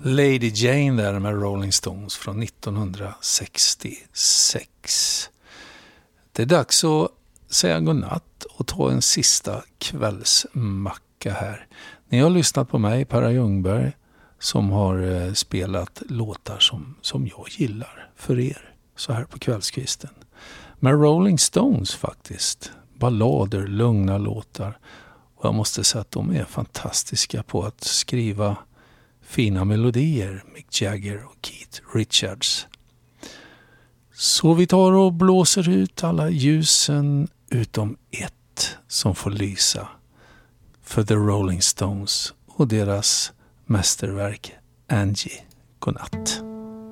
Lady Jane där med Rolling Stones från 1966. Det är dags att säga godnatt och ta en sista kvällsmacka här. Ni har lyssnat på mig, Per Ljungberg, som har spelat låtar som jag gillar för er så här på kvällskvisten. Med Rolling Stones faktiskt. Ballader, lugna låtar. Och jag måste säga att de är fantastiska på att skriva fina melodier, Mick Jagger och Keith Richards. Så vi tar och blåser ut alla ljusen utom ett som får lysa för The Rolling Stones och deras mästerverk Angie. Godnatt.